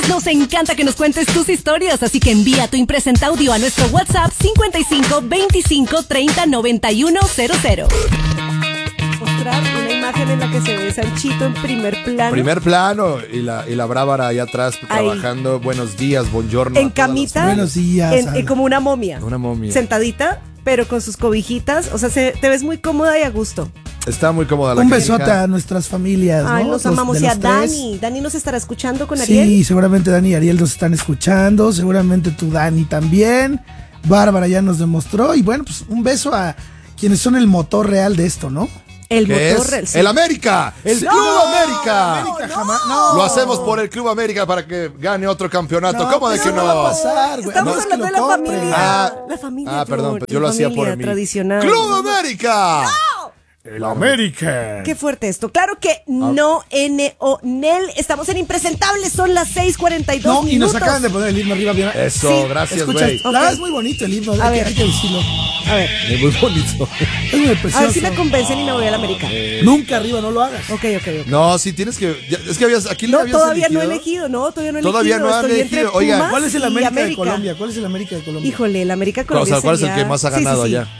Nos encanta que nos cuentes tus historias, así que envía tu impresenta audio a nuestro WhatsApp 55 25 30 91 00. Mostrar una imagen en la que se ve Sanchito en primer plano. Primer plano y la Brábara ahí atrás trabajando. Buenos días, buongiorno. En camita. Buenos días. Como una momia. Una momia. Sentadita, pero con sus cobijitas. O sea, te ves muy cómoda y a gusto. Está muy cómoda la Un clínica. besote a nuestras familias, Ay, ¿no? nos amamos. De Y a los tres. Dani. Dani nos estará escuchando con Ariel. Sí, seguramente Dani y Ariel nos están escuchando. Seguramente tú, Dani, también. Bárbara ya nos demostró. Y bueno, pues un beso a quienes son el motor real de esto, ¿no? El ¿Qué motor es? real. Sí. El América, el Club América. No. Lo hacemos por el Club América para que gane otro campeonato. ¿Cómo de que eso no? va a pasar, güey. Estamos No es que hablando de lo la compren. familia. La familia. perdón, George, yo lo la hacía por familia mí. tradicional. ¡Club América! El América. Qué fuerte esto. Claro que no, Nel. Estamos en Impresentables. Son las 6:42 No, y nos minutos. acaban de poner el himno arriba. Bien. Eso, Sí, gracias, Escucha, güey. la verdad es muy bonito el himno. A ver. Hay que decirlo. A ver, Es muy bonito. Es muy a precioso. ver si me convencen y me voy a la América. Nunca arriba, no lo hagas. Ok. No, sí tienes que. Es que aquí le No, habías todavía no he elegido. elegido, no, todavía no he Todavía elegido. no han Estoy elegido. entre Oigan, Pumas ¿Cuál es el y América de Colombia? ¿Cuál es el América de Colombia? Híjole, el América de O Colombia. sea, ¿cuál es el sería- que más ha Sí, ganado sí. allá?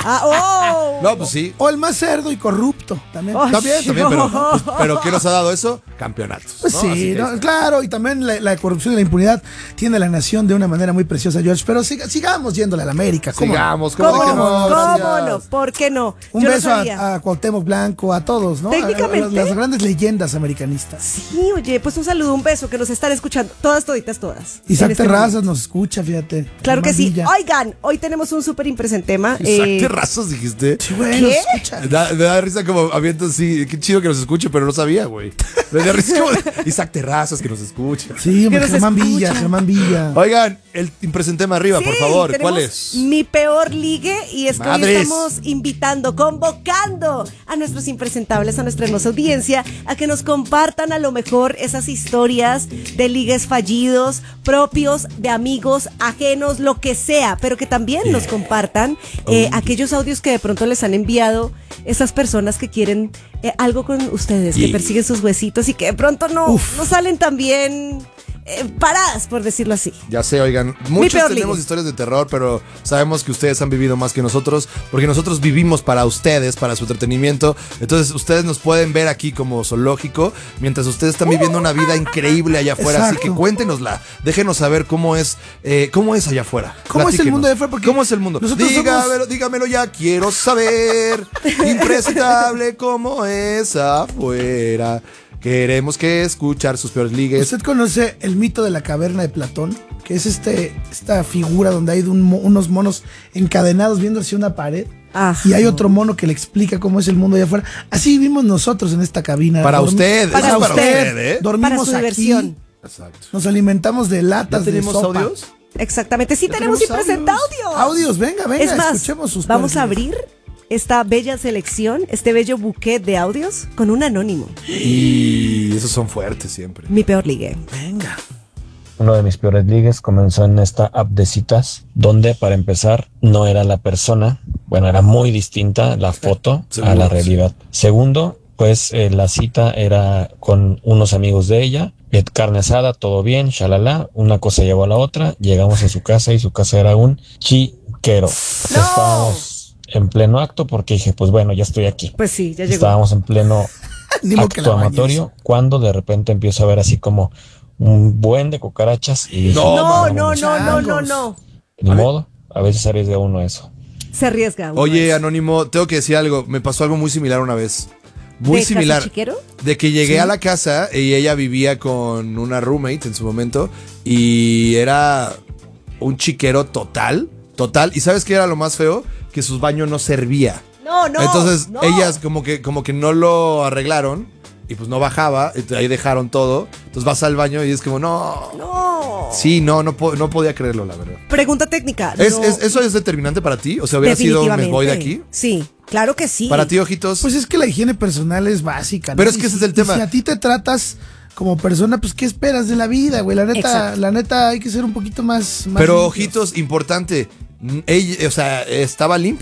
No, pues sí. O el más cerdo y corrupto también. Ay, También, no. pero ¿qué nos ha dado eso? Campeonatos. Pues ¿no? sí, Así que- ¿no? Claro, y también la corrupción y la impunidad tiene a la nación de una manera muy preciosa, George. Pero sigamos yéndole a la América. ¿cómo no? Sigamos, ¿Cómo ¿cómo de que no? no? ¿Cómo Gracias. no? ¿Por qué no? Un Yo no beso sabía. a Cuauhtémoc Blanco, a todos, ¿no? Técnicamente. Las grandes leyendas americanistas. Sí, oye, pues un saludo, un beso, que nos están escuchando. Todas, toditas, todas. Isaac En este Terrazas momento. nos escucha, fíjate. Claro que sí. Villa. Oigan, hoy tenemos un súper impresentema. Isaac Terrazas, dijiste. Sí, güey, ¿Qué? nos escucha. Me da risa como aviento así. Qué chido que nos escuche, pero no sabía, güey. Me da risa como Isaac Terrazas que nos escucha. Sí, hombre, nos Germán escucha. Villa, Germán Villa. Oigan, el impresentema arriba, por Sí, favor. tenemos ¿Cuál es? Mi peor ligue, y es que hoy Madres. estamos invitando, convocando a nuestros impresentables, a nuestra hermosa audiencia, a que nos compartan a lo mejor esas historias de ligues fallidos, propios, de amigos, ajenos, lo que sea, pero que también nos compartan aquellos audios que de pronto les han enviado esas personas que quieren algo con ustedes, que persiguen sus huesitos y que de pronto no salen tan bien paradas, por decirlo así. Ya sé, oigan, muchos peor tenemos ligue. historias de terror, pero sabemos que ustedes han vivido más que nosotros, porque nosotros vivimos para ustedes, para su entretenimiento. Entonces, ustedes nos pueden ver aquí como zoológico, mientras ustedes están viviendo una vida increíble allá afuera. Así Exacto. que cuéntenosla, déjenos saber cómo es allá afuera. ¿Cómo es el mundo allá afuera? Porque ¿Cómo es el mundo? nosotros Dígamelo ya, quiero saber. Impresentable cómo es afuera. Queremos que escuchar sus peores ligues. ¿Usted conoce el mito de la caverna de Platón? Que es esta figura donde hay unos monos encadenados viendo hacia una pared. Ajá. Y hay otro mono que le explica cómo es el mundo allá afuera. Así vivimos nosotros en esta cabina. Para usted, Para eso es para usted. usted, ¿eh? Dormimos Para su aquí. diversión. Exacto. Nos alimentamos de latas ¿Ya tenemos de sopa. audios? Exactamente, sí tenemos tenemos impresenta audios. audio. Audios, venga, Es más, escuchemos sus vamos a peores abrir esta bella selección, este bello bouquet de audios con un anónimo. Y esos son fuertes siempre. Mi peor ligue. ligues. Venga. Uno de mis peores ligues comenzó en esta app de citas, donde para empezar no era la persona, bueno, era muy distinta la foto Seguro, a la sí. realidad. Segundo, pues la cita era con unos amigos de ella, carne asada, todo bien, shalala, una cosa llevó a la otra, llegamos a su casa y su casa era un chiquero. Estábamos en pleno acto porque dije, pues bueno, ya estoy aquí. Pues sí, ya llegó. Estábamos en pleno Ni modo que la acto bañes. amatorio cuando de repente empiezo a ver así como un buen de cucarachas y dije, No, mano, no. ni modo, a veces arriesga uno eso. Se arriesga uno. Oye, a eso. Anónimo, tengo que decir algo. Me pasó algo muy similar una vez. Muy ¿De similar. casa chiquero? De que llegué a la casa y ella vivía con una roommate en su momento y era un chiquero total. Y ¿sabes qué era lo más feo? Que su baño no servía. No. Entonces no. ellas como que no lo arreglaron y pues no bajaba, y ahí dejaron todo. Entonces vas al baño y es como, no. Sí, no podía creerlo, la verdad. Pregunta técnica. ¿Eso no, es determinante para ti? O sea, ¿hubiera sido un me voy de aquí? Sí, claro que sí. Para ti, Ojitos. Pues es que la higiene personal es básica, ¿no? Pero es que Y ese si- es el tema. y si a ti te tratas como persona, pues ¿qué esperas de la vida, güey? Exacto. La neta hay que ser un poquito más Pero, limpios. Ojitos, importante. Ella, o sea, estaba limpia.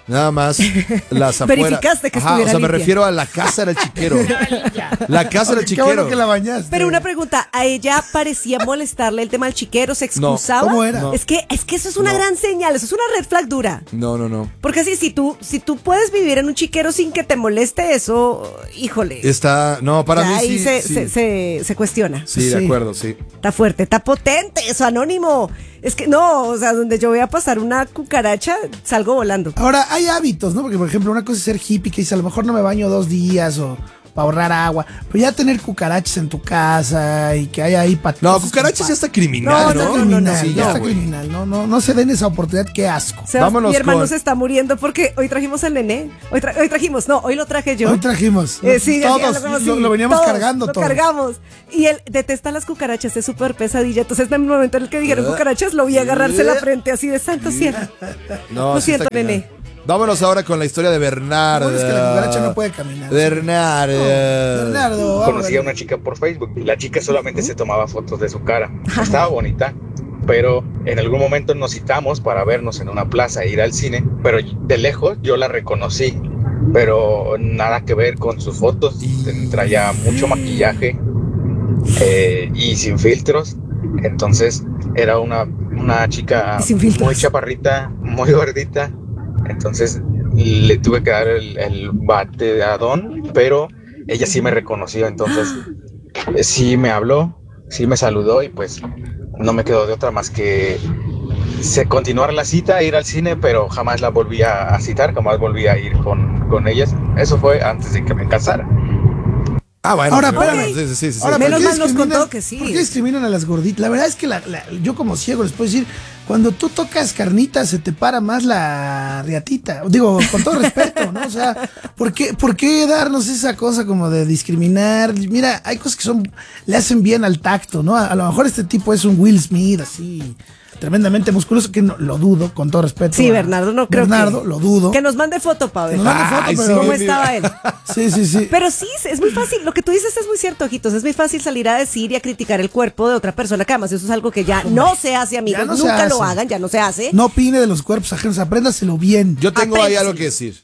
Nada más las afueras. Verificaste que Ajá, estuviera o sea, me limpia. refiero a la casa del chiquero. La casa del Qué chiquero. bueno que la bañaste. Pero una pregunta, ¿a ella parecía molestarle el tema del chiquero? ¿Se No. excusaba? ¿Cómo era? No. Es que eso es una No. gran señal, eso es una red flag dura. No. Porque si tú puedes vivir en un chiquero sin que te moleste eso, híjole. Está, no, para ya mí ahí sí. se cuestiona. Sí, de Sí. acuerdo, sí. Está fuerte, está potente, eso anónimo. Es que no, o sea, donde yo voy a pasar una cucaracha, salgo volando. Ahora, hay hábitos, ¿no? Porque, por ejemplo, una cosa es ser hippie que dice, a lo mejor no me baño 2 días o para ahorrar agua. Pero ya tener cucarachas en tu casa y que haya ahí patos. No, cucarachas ya está criminal, No, ¿no? no, criminal, Sí, ya ya, está güey. criminal. No se den esa oportunidad, qué asco. Sebas, Vámonos mi hermano con- se está muriendo porque hoy trajimos al nené. Hoy trajimos, no, hoy lo traje yo. Hoy trajimos. Sí, todos ya vemos, sí, lo veníamos todos, cargando lo todos. cargamos. Y él detesta las cucarachas, es súper pesadilla. Entonces, en el momento en el que dijeron cucarachas, lo vi agarrarse la frente así de santo cielo. No, Lo sí siento, está cañón. nene. Vámonos ahora con la historia de Bernardo. Bueno, es que la cucaracha no puede caminar. Bernardo. Bernardo, vamos, Conocí a una chica por Facebook. La chica solamente se tomaba fotos de su cara. Estaba bonita, pero en algún momento nos citamos para vernos en una plaza e ir al cine. Pero de lejos yo la reconocí, pero nada que ver con sus fotos. Traía mucho maquillaje y sin filtros. Entonces era una chica Sin filtros. muy chaparrita, muy gordita. Entonces le tuve que dar el bateadón, pero ella sí me reconoció, entonces sí me habló, sí me saludó y pues no me quedó de otra más que continuar la cita, ir al cine, pero jamás la volví a citar, jamás volví a ir con ellas. Eso fue antes de que me casara. Ah, bueno. Ahora, pero bueno, espérame. sí. Ahora, Menos ¿por qué mal nos discriminan- contó que sí. ¿Por qué discriminan a las gorditas? La verdad es que yo como ciego les puedo decir, cuando tú tocas carnita se te para más la riatita. Digo, con todo respeto, ¿no? O sea, ¿por qué darnos esa cosa como de discriminar? Mira, hay cosas que le hacen bien al tacto, ¿no? A lo mejor este tipo es un Will Smith, así, tremendamente musculoso, que no, lo dudo, con todo respeto. Sí, a Bernardo, no creo Bernardo, que... lo dudo. Que nos mande foto, Pablo. Que nos mande foto, Ay, pero... sí, ¿Cómo mira. estaba él? Sí. Pero sí, es muy fácil. Lo que tú dices es muy cierto, ojitos. Es muy fácil salir a decir y a criticar el cuerpo de otra persona, que además eso es algo que ya no se hace, amigos. Ya no se Nunca lo hace. hagan, ya no se hace. No opine de los cuerpos ajenos, apréndaselo bien. Yo tengo ahí Apréndaselo. algo que decir.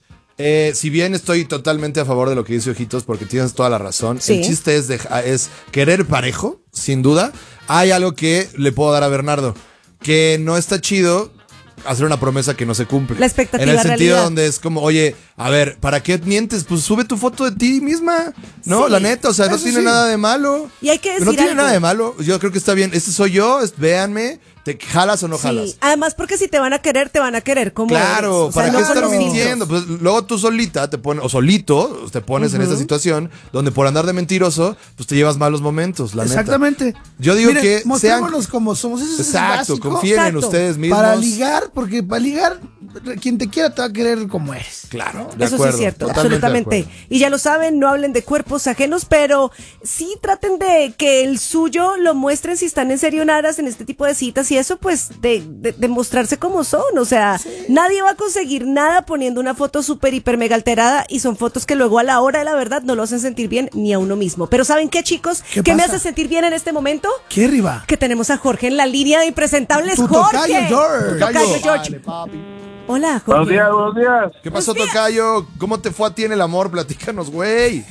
Si bien estoy totalmente a favor de lo que dice Ojitos, porque tienes toda la razón, Sí. el chiste es querer parejo, sin duda. Hay algo que le puedo dar a Bernardo, que no está chido hacer una promesa que no se cumple. La expectativa, en el sentido realidad. donde es como, oye, a ver, ¿para qué mientes? Pues sube tu foto de ti misma, ¿no? Sí. La neta, o sea, no Eso tiene sí. nada de malo. Y hay que decir No tiene algo. nada de malo. Yo creo que está bien. Este soy yo, véanme, ¿te jalas o no jalas? Sí, además porque si te van a querer como Claro, eres. O sea, ¿para no qué con estar los filtros. mintiendo? Pues luego tú solita te pones, o solito te pones en esta situación donde por andar de mentiroso, pues te llevas malos momentos, la neta. Exactamente. Yo digo Miren, que mostrémonos como somos. Eso es Exacto, básico. confíen en Exacto. ustedes mismos. Para ligar, porque para ligar, quien te quiera te va a querer como eres. Claro, de Eso acuerdo, sí es cierto, totalmente de absolutamente. acuerdo. Y ya lo saben, no hablen de cuerpos ajenos, pero sí traten de que el suyo lo muestren si están en serio en aras en este tipo de citas y eso, pues, de mostrarse como son. O sea, nadie va a conseguir nada poniendo una foto súper, hiper, mega alterada y son fotos que luego a la hora de la verdad no lo hacen sentir bien ni a uno mismo. Pero ¿saben qué, chicos? ¿Qué ¿Qué me pasa? hace sentir bien en este momento? ¿Qué arriba? Que tenemos a Jorge en la línea de impresentables. Tu Jorge. tocayo, George. Tu tocayo, George. Hola, Jorge. Buenos días. ¿Qué pasó, Tocayo? ¿Cómo te fue a ti en el amor? Platícanos, güey.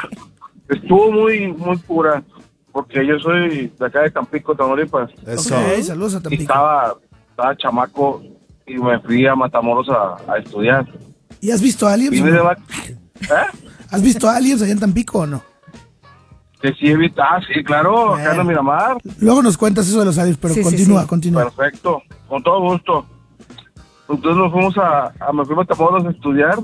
Estuvo muy pura, porque yo soy de acá de Tampico, Tamaulipas, Eso. Ok, saludos a y Tampico. estaba chamaco y me fui a Matamoros a estudiar. ¿Y has visto aliens? Vine o de no? ¿Has visto aliens allá en Tampico o no? Que sí, sí, claro, acá en Miramar. Luego nos cuentas eso de los aliens, pero Sí, sí, continúa, sí. continúa. Perfecto, con todo gusto. Entonces me fui a Matamoros a estudiar.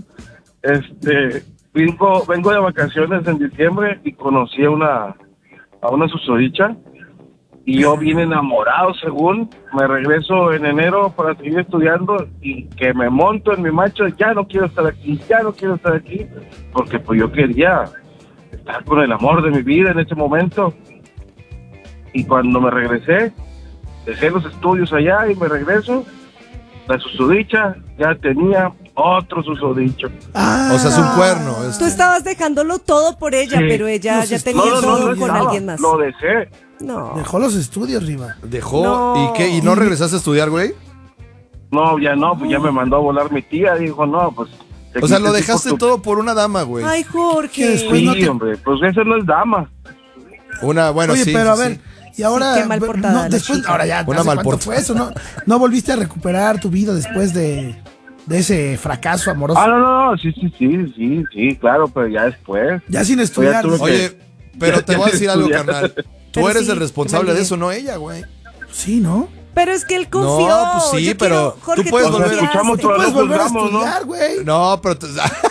Vengo de vacaciones en diciembre y conocí a una susodicha y yo bien enamorado, según me regreso en enero para seguir estudiando y que me monto en mi macho, ya no quiero estar aquí, porque pues yo quería estar con el amor de mi vida en ese momento. Y cuando me regresé, dejé los estudios allá y me regreso, la susodicha ya tenía otro susodicho. Ah, O sea, es un cuerno. Tú estabas dejándolo todo por ella, Sí. pero ella ya tenía No, todo con estaba, alguien más. lo dejé. No. dejó los estudios, Riva. Dejó. No. ¿Y qué? ¿Y no regresaste a estudiar, güey? No, ya no, pues ya me mandó a volar mi tía. Dijo, no, pues. O sea, lo dejaste todo por una dama, güey. Ay, Jorge. Que después Sí, no te- hombre, pues esa no es dama. Bueno, Oye, sí. pero sí, a ver, sí. y ahora. Sí, qué mal portada no, la después, chica. ahora ya. Una ¿hace mal cuánto portada. fue eso? ¿No volviste a recuperar tu vida después de ese fracaso amoroso? Ah, no, sí, claro, pero ya después. Ya sin estudiar. tuve que- Oye, pero te voy a decir algo, estudiar. carnal. Tú Pero eres sí, el responsable me de eso, no ella, güey. Sí, ¿no? Pero es que él confió. No, pues sí, Yo pero quiero, Jorge, tú puedes tú volver- confiaste. Escuchamos Tú todo. puedes lo volver a juzgamos, ¿no? estudiar, güey. No, pero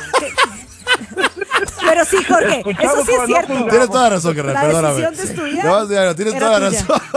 Pero sí, Jorge, eso Escuchamos, sí es pero no cierto. juzgamos. tienes toda la razón, carnal, La perdóname. decisión de estudiar No, Diana, tienes era toda la tuya. razón.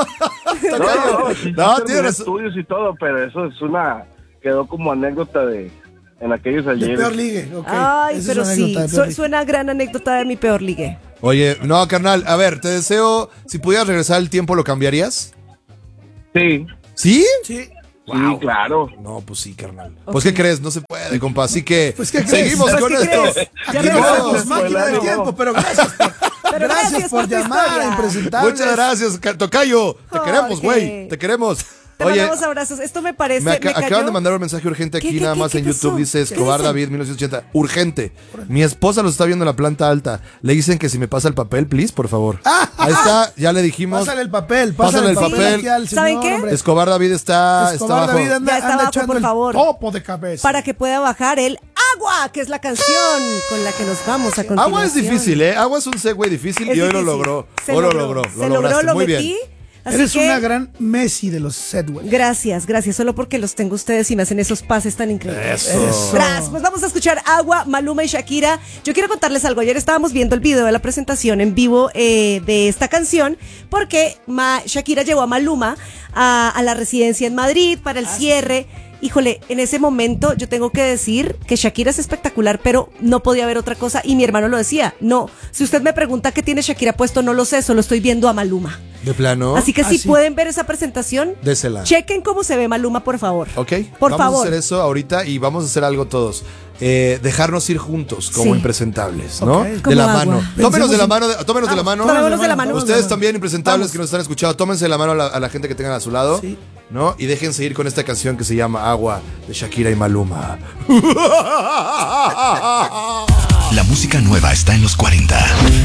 Sí, No, terminé tienes razón. estudios y todo, pero eso es quedó como anécdota en aquellos De ayeres. peor ligue, ok. Ay, Esa es pero una sí, anécdota de peor ligue. suena gran anécdota de mi peor ligue. Oye, no, carnal, a ver, te deseo, si pudieras regresar el tiempo, ¿lo cambiarías? Sí, ¿Sí? Sí. sí, claro. No, pues sí, carnal. Pues, ¿qué crees? No se puede, compa. Así que Pues, ¿qué crees? seguimos Pues, con ¿qué esto. crees? Ya Aquí no no vamos. somos máquina del no. tiempo, pero gracias Pero gracias por tu llamar historia. a Impresentables. Muchas gracias, Tocayo. Te Jorge. queremos, güey. Te queremos. Te Oye, mandamos abrazos. Esto me parece. me me cayó. acaban de mandar un mensaje urgente aquí, ¿Qué, nada qué, más qué en pasó? YouTube. Dice ¿Qué Escobar dicen? David 1980. Urgente. Mi esposa los está viendo en la planta alta. Le dicen que si me pasa el papel, please, por favor. Ahí está, ya le dijimos. Pásale el papel, Pásale el papel. aquí al ¿Saben señor, qué? hombre. Escobar David está Escobar abajo. David anda, Ya está anda abajo, echando por el favor. topo de cabeza. Para que pueda bajar el agua, que es la canción con la que nos vamos a continuación. Agua es difícil, ¿eh? Agua es un segue difícil Es y hoy lo difícil. logró. Se Hoy lo logró. logró. Se Lo logró, lograste. lo Muy metí. bien. Así Eres que, una gran Messi de los Sedwell. gracias, solo porque los tengo ustedes y me hacen esos pases tan increíbles. Eso. Gracias. Pues vamos a escuchar Agua, Maluma y Shakira. Yo quiero contarles algo. Ayer estábamos viendo el video de la presentación en vivo de esta canción porque Shakira llevó a Maluma a la residencia en Madrid para el cierre. Híjole, en ese momento yo tengo que decir que Shakira es espectacular, pero no podía haber otra cosa y mi hermano lo decía. No, si usted me pregunta qué tiene Shakira puesto, no lo sé, solo estoy viendo a Maluma. De plano. Así que si sí. pueden ver esa presentación, Désela. chequen cómo se ve Maluma, por favor. Ok. Por vamos favor. a hacer eso ahorita y vamos a hacer algo todos. Dejarnos ir juntos como Sí. impresentables, ¿no? Ok. De Como la agua. mano. Tómenos de la mano. Tómenos de la mano. Tomémonos de la mano. Ustedes también, impresentables Vamos. que nos están escuchando, tómense la mano a la gente que tengan a su lado. Sí. ¿No? Y déjense ir con esta canción que se llama Agua de Shakira y Maluma. La música nueva está en los 40.